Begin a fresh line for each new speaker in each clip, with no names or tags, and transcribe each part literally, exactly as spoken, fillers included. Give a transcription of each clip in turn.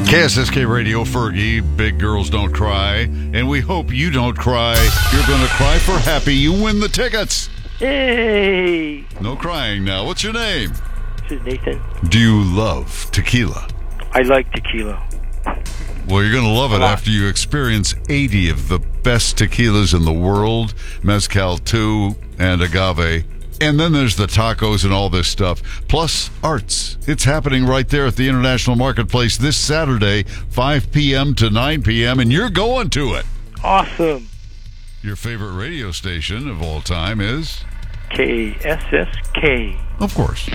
K S S K Radio, Fergie, Big Girls Don't Cry. And we hope you don't cry. You're going to cry for happy. You win the tickets.
Hey!
No crying now. What's your name?
This is Nathan.
Do you love tequila?
I like tequila.
Well, you're going to love it after you experience eighty of the best tequilas in the world. Mezcal two and agave. And then there's the tacos and all this stuff. Plus, arts. It's happening right there at the International Marketplace this Saturday, five p.m. to nine p.m., and you're going to it.
Awesome.
Your favorite radio station of all time is?
K S S K.
Of course.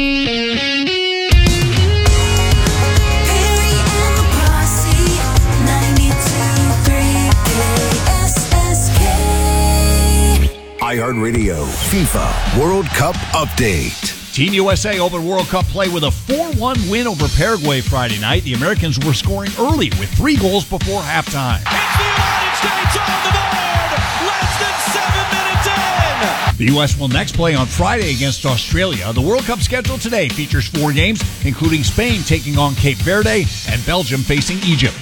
iHeartRadio FIFA World Cup Update.
Team U S A opened World Cup play with a four one win over Paraguay Friday night. The Americans were scoring early with three goals before halftime.
It's the United States on the board! Less than seven minutes in!
The U S will next play on Friday against Australia. The World Cup schedule today features four games, including Spain taking on Cape Verde and Belgium facing Egypt.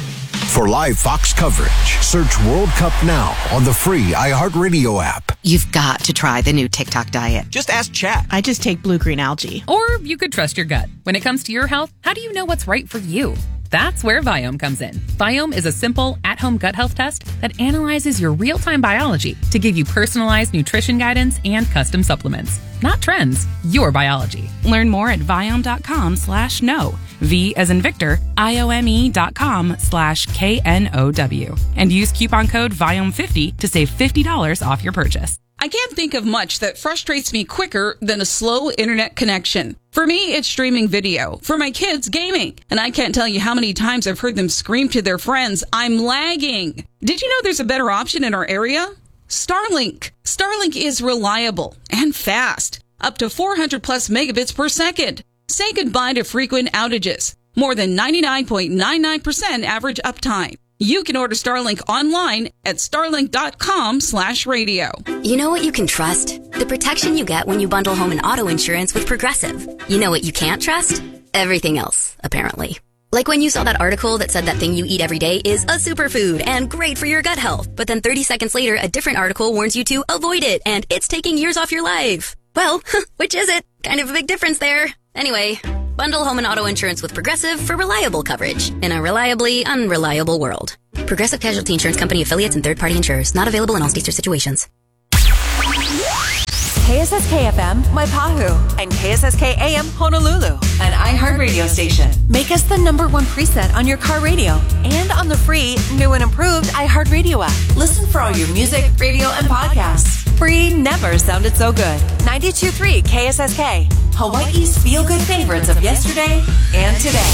For live Fox coverage, search World Cup now on the free iHeartRadio app.
You've got to try the new TikTok diet.
Just ask Chat.
I just take blue-green algae.
Or you could trust your gut. When it comes to your health, how do you know what's right for you? That's where Viome comes in. Viome is a simple, at-home gut health test that analyzes your real-time biology to give you personalized nutrition guidance and custom supplements. Not trends, your biology.
Learn more at Viome.com slash no. V as in Victor, I-O-M-E dot com slash K N O W. And use coupon code Viome fifty to save fifty dollars off your purchase.
I can't think of much that frustrates me quicker than a slow internet connection. For me, it's streaming video. For my kids, gaming. And I can't tell you how many times I've heard them scream to their friends, I'm lagging. Did you know there's a better option in our area? Starlink. Starlink is reliable and fast. Up to four hundred plus megabits per second. Say goodbye to frequent outages. More than ninety-nine point nine nine percent average uptime. You can order Starlink online at starlink.com slash radio.
You know what you can trust? The protection you get when you bundle home and auto insurance with Progressive. You know what you can't trust? Everything else, apparently. Like when you saw that article that said that thing you eat every day is a superfood and great for your gut health. But then thirty seconds later, a different article warns you to avoid it and it's taking years off your life. Well, which is it? Kind of a big difference there. Anyway, bundle home and auto insurance with Progressive for reliable coverage in a reliably unreliable world. Progressive Casualty Insurance Company affiliates and third-party insurers. Not available in all states or situations.
K S S K F M, Maipahu, and K S S K A M, Honolulu, an iHeartRadio station. Make us the number one preset on your car radio and on the free, new and improved iHeartRadio app. Listen for all your music, radio, and podcasts. Free never sounded so good. ninety-two point three K S S K, Hawaii's feel-good favorites of yesterday and today.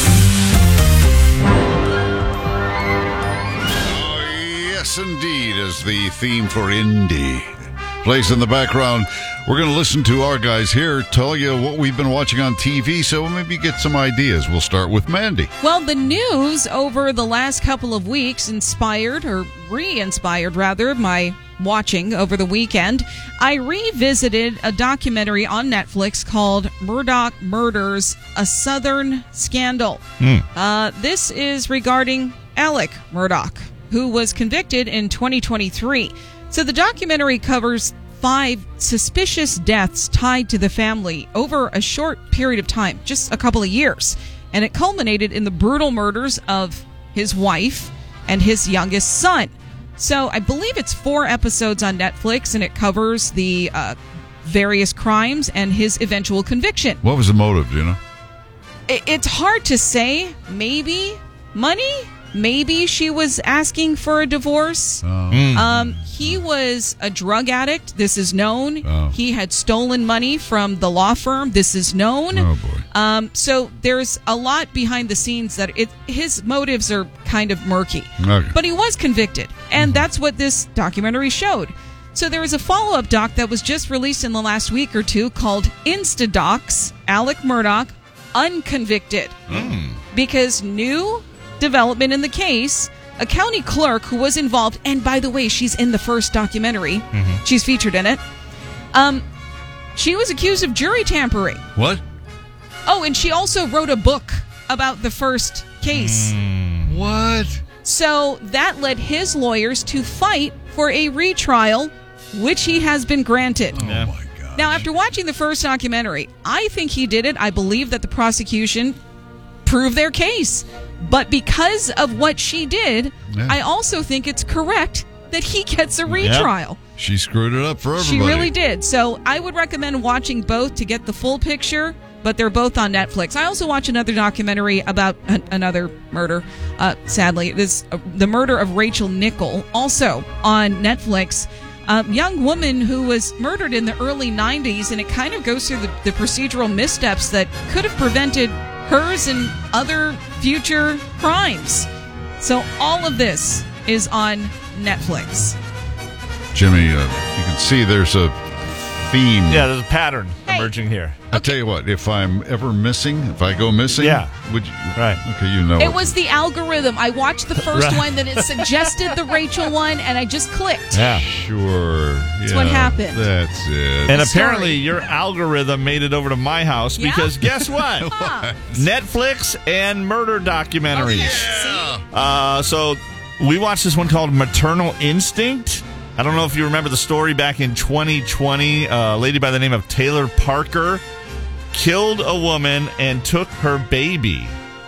Oh, yes, indeed, is the theme for Indy. Plays in the background. We're going to listen to our guys here tell you what we've been watching on T V, so maybe get some ideas. We'll start with Mandy.
Well, the news over the last couple of weeks inspired, or re-inspired rather, my watching over the weekend. I revisited a documentary on Netflix called Murdaugh Murders, A Southern Scandal. Mm. Uh, this is regarding Alec Murdaugh, who was convicted in twenty twenty-three. So the documentary covers five suspicious deaths tied to the family over a short period of time, just a couple of years. And it culminated in the brutal murders of his wife and his youngest son. So I believe it's four episodes on Netflix, and it covers the uh, various crimes and his eventual conviction.
What was the motive, do you know?
It, it's hard to say. Maybe money? Maybe she was asking for a divorce.
Oh.
Um, he was a drug addict. This is known.
Oh.
He had stolen money from the law firm. This is known.
Oh, boy.
Um, so there's a lot behind the scenes that it, his motives are kind of murky.
Okay.
But he was convicted, and
Mm-hmm.
that's what this documentary showed. So there was a follow-up doc that was just released in the last week or two called Instadocs, Alec Murdaugh, Unconvicted.
Mm.
Because new development in the case, a county clerk who was involved, and by the way, she's in the first documentary.
Mm-hmm.
She's featured in it. Um, she was accused of jury tampering.
What?
Oh, and she also wrote a book about the first case.
Mm. What?
So that led his lawyers to fight for a retrial, which he has been granted.
Oh, yeah. my God.
Now, after watching the first documentary, I think he did it. I believe that the prosecution proved their case. But because of what she did, yeah. I also think it's correct that he gets a retrial.
Yep. She screwed it up for everybody.
She really did. So I would recommend watching both to get the full picture, but they're both on Netflix. I also watched another documentary about an- another murder. Uh, sadly, it is uh, the murder of Rachel Nichol, also on Netflix. A young woman who was murdered in the early nineties, and it kind of goes through the, the procedural missteps that could have prevented hers and other future crimes. So all of this is on Netflix.
Jimmy, uh, you can see there's a theme.
Yeah, there's a pattern
hey.
emerging here.
I'll tell you what, if I'm ever missing, if I go missing,
yeah.
would you?
Right.
Okay, you know.
It was the algorithm. I watched the first
right.
one, then it suggested the Rachel one, and I just clicked.
Yeah.
Sure.
That's
yeah,
what happened.
That's it.
And
The
apparently
story.
your algorithm made it over to my house
Yeah?
because guess what?
Huh.
Netflix and murder documentaries.
Okay.
Yeah.
Uh, so we watched this one called Maternal Instinct. I don't know if you remember the story back in twenty twenty. A lady by the name of Taylor Parker killed a woman and took her baby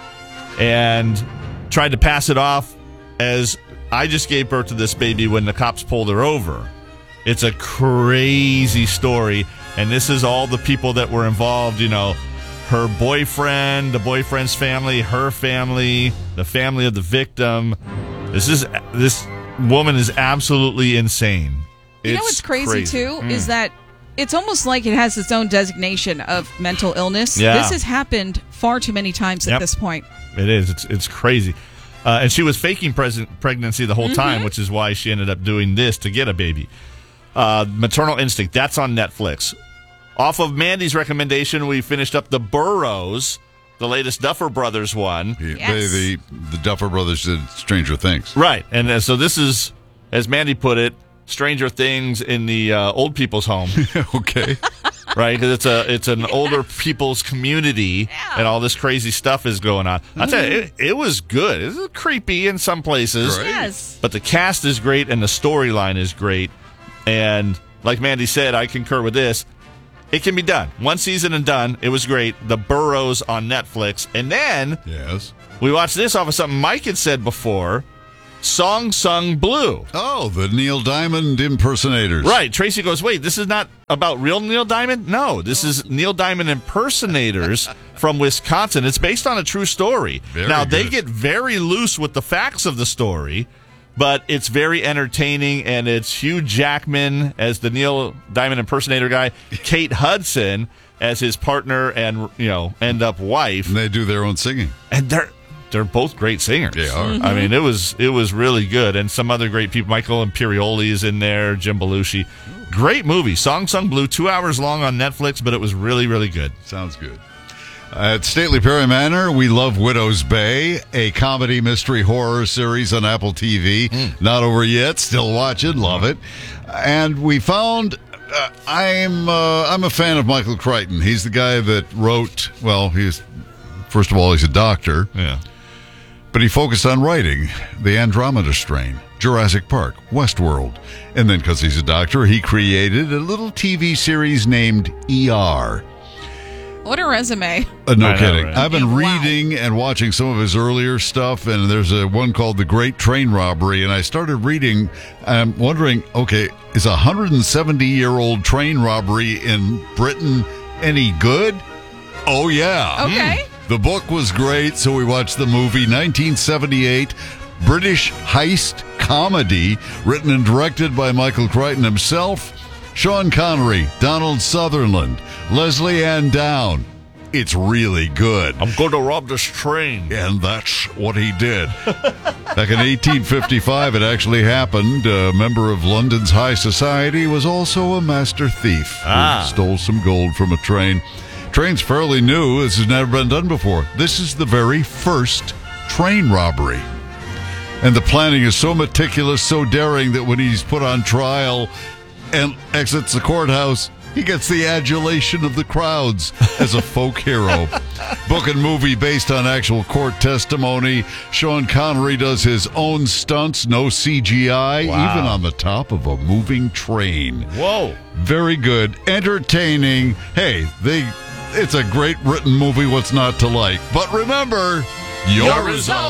and tried to pass it off as I just gave birth to this baby when the cops pulled her over. It's a crazy story, and this is all the people that were involved, you know, her boyfriend, the boyfriend's family, her family, the family of the victim. This is this woman is absolutely insane.
You
It's
know what's crazy,
crazy.
too,
Mm.
is that it's almost like it has its own designation of mental illness.
Yeah.
This has happened far too many times
Yep.
at this point.
It is. It's it's crazy. Uh, and she was faking pres- pregnancy the whole
Mm-hmm.
time, which is why she ended up doing this to get a baby. Uh, Maternal Instinct, that's on Netflix. Off of Mandy's recommendation, we finished up The Burrows, the latest Duffer Brothers one.
He-
Yes.
they, the, the Duffer Brothers did Stranger Things.
Right. And uh, so this is, as Mandy put it, Stranger Things in the uh, old people's home.
Okay.
Right, because it's a it's an older people's community,
Yeah.
and all this crazy stuff is going on. I tell you, it, it was good. It was creepy in some places,
Great.
Yes.
but the cast is great and the storyline is great. And like Mandy said, I concur with this. It can be done. One season and done. It was great. The Burrows on Netflix, and then
Yes.
we watched this off of something Mike had said before. Song Sung Blue.
Oh, the Neil Diamond impersonators.
Right. Tracy goes, wait, this is not about real Neil Diamond? No, this is Neil Diamond impersonators from Wisconsin. It's based on a true story.
Very
now, they
good.
get very loose with the facts of the story, but it's very entertaining, and it's Hugh Jackman as the Neil Diamond impersonator guy, Kate Hudson as his partner and, you know, end up wife.
And they do their own singing.
And they're they're both great singers.
They are.
I mean, it was it was really good, and some other great people. Michael Imperioli is in there. Jim Belushi. Great movie. Song Sung Blue. Two hours long on Netflix, but it was really really good.
Sounds good. At Stately Perry Manor, we love Widow's Bay, a comedy mystery horror series on Apple T V.
Mm.
Not over yet. Still watching. Love it. And we found. Uh, I'm uh, I'm a fan of Michael Crichton. He's the guy that wrote. Well, he's first of all he's a doctor.
Yeah.
But he focused on writing The Andromeda Strain, Jurassic Park, Westworld. And then because he's a doctor, he created a little T V series named E R.
What a resume.
Uh, no
I know,
kidding.
right?
I've been
Wow.
reading and watching some of his earlier stuff, and there's a one called The Great Train Robbery, and I started reading, I'm wondering, okay, is a one hundred seventy-year-old train robbery in Britain any good? Oh, yeah.
Okay.
The book was great, so we watched the movie. nineteen seventy-eight British heist comedy, written and directed by Michael Crichton himself. Sean Connery, Donald Sutherland, Leslie Ann Down. It's really good.
I'm going to rob this train.
And that's what he did. Back in eighteen fifty-five, it actually happened. A member of London's high society was also a master thief
Ah.
who stole some gold from a train. Train's fairly new. This has never been done before. This is the very first train robbery. And the planning is so meticulous, so daring, that when he's put on trial and exits the courthouse, he gets the adulation of the crowds as a folk hero. Book and movie based on actual court testimony. Sean Connery does his own stunts, no C G I,
Wow.
even on the top of a moving train.
Whoa.
Very good. Entertaining. Hey, they it's a great written movie. What's not to like? But remember, your,
Your
result